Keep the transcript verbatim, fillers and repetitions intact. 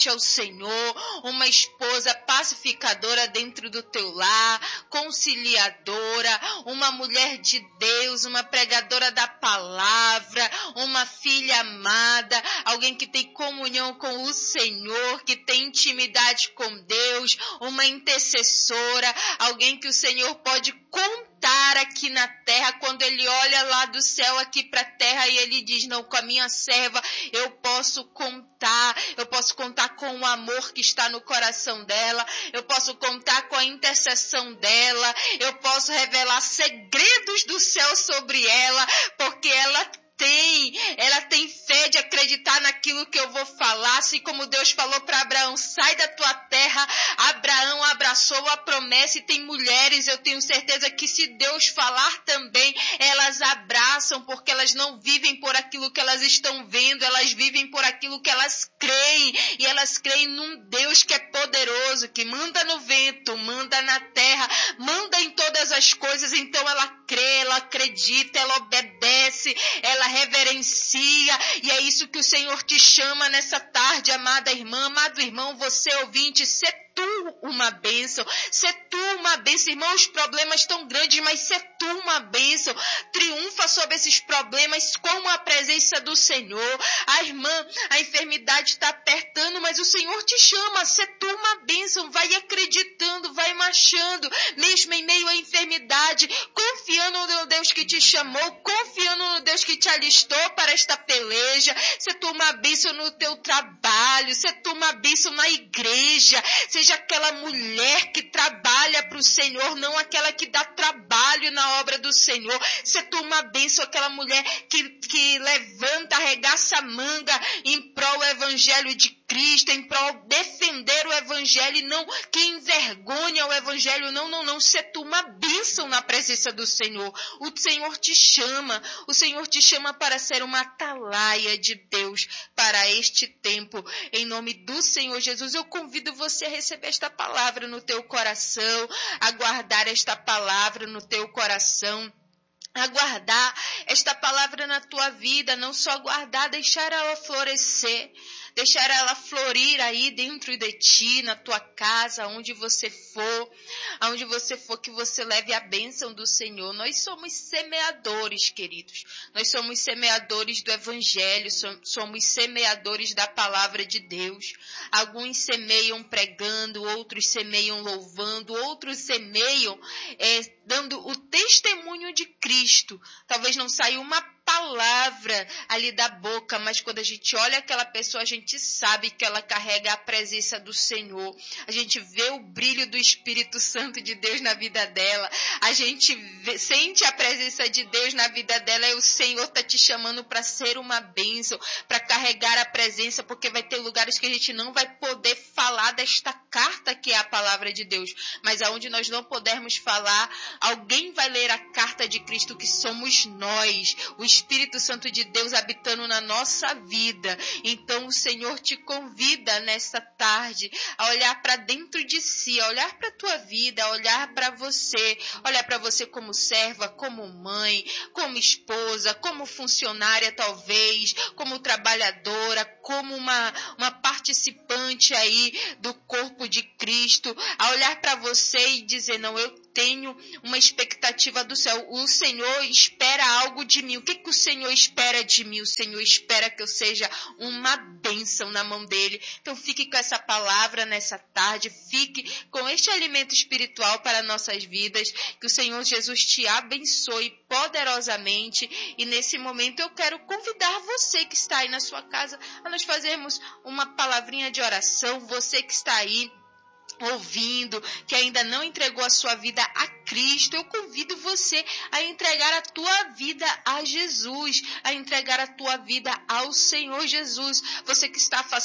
ao Senhor, uma esposa pacificadora dentro do teu lar, conciliadora, uma mulher de Deus, uma pregadora da palavra, uma filha amada, alguém que tem comunhão com o Senhor, que tem intimidade com Deus, uma intercessora, alguém que o Senhor pode contar aqui na terra, quando ele olha lá do céu aqui para a terra e ele diz, não, com a minha serva eu posso contar, eu posso contar com o amor que está no coração dela, eu posso contar com a intercessão dela, eu posso revelar segredos do céu sobre ela, porque ela tem, ela tem fé de acreditar naquilo que eu vou falar, assim como Deus falou para Abraão, sai da tua terra. Abraão abraçou a promessa e tem mulheres, eu tenho certeza que se Deus falar também, elas abraçam, porque elas não vivem por aquilo que elas estão vendo, elas vivem por aquilo que elas creem, e elas creem num Deus que é poderoso, que manda no vento, manda na terra, manda em todas as coisas, então ela crê, ela acredita, ela obedece, ela reverencia, e é isso que o Senhor te chama nessa tarde, amada irmã, amado irmão, você ouvinte, ser tu uma bênção, ser tu uma bênção, irmão, os problemas estão grandes, mas ser tu uma bênção, triunfa sobre esses problemas com a presença do Senhor. A irmã, a enfermidade está apertando, mas o Senhor te chama, ser tu uma bênção, vai acreditando, vai marchando, mesmo em meio à enfermidade, confiando no Deus que te chamou, confiando no Deus que te alistou para esta peleja, ser tu uma bênção no teu trabalho, ser tu uma bênção na igreja, seja aquela mulher que trabalha para o Senhor, não aquela que dá trabalho na obra do Senhor, ser tu uma bênção, aquela mulher que, que levanta, arregaça a manga em prol do evangelho de Cristo, em prol de defender o evangelho e não que envergonha o evangelho, não, não, não, ser tu uma bênção na presença do Senhor. O Senhor te chama, o Senhor te chama para ser uma atalaia de Deus para este tempo. Em nome do Senhor Jesus, eu convido você a receber esta palavra no teu coração, a guardar esta palavra no teu coração, a guardar esta palavra na tua vida, não só guardar, deixar ela florescer, deixar ela florir aí dentro de ti, na tua casa, aonde você for, aonde você for, que você leve a bênção do Senhor. Nós somos semeadores, queridos. Nós somos semeadores do Evangelho, somos semeadores da palavra de Deus. Alguns semeiam pregando, outros semeiam louvando, outros semeiam é, dando o testemunho de Cristo. Talvez não saia uma palavra ali da boca, mas quando a gente olha aquela pessoa, a gente sabe que ela carrega a presença do Senhor. A gente vê o brilho do Espírito Santo de Deus na vida dela. A gente vê, sente a presença de Deus na vida dela, e o Senhor está te chamando para ser uma bênção, para carregar a presença, porque vai ter lugares que a gente não vai poder falar desta carta que é a palavra de Deus, mas aonde nós não pudermos falar, alguém vai ler a carta de Cristo, que somos nós, o Espírito Santo de Deus habitando na nossa vida. Então o Senhor te convida nesta tarde a olhar para dentro de si, a olhar para a tua vida, a olhar para você, olhar para você como serva, como mãe, como esposa, como funcionária talvez, como trabalhadora, como uma, uma participante aí do corpo de Cristo, a olhar para você e dizer, não, eu tenho uma expectativa do céu, o Senhor espera algo de mim. O que, que o Senhor espera de mim? O Senhor espera que eu seja uma bênção na mão dele. Então fique com essa palavra nessa tarde, fique com este alimento espiritual para nossas vidas, que o Senhor Jesus te abençoe poderosamente. E nesse momento eu quero convidar você que está aí na sua casa a nós fazermos uma palavrinha de oração, você que está aí ouvindo, que ainda não entregou a sua vida a Cristo, eu convido você a entregar a tua vida a Jesus, a entregar a tua vida ao Senhor Jesus. Você que está afastado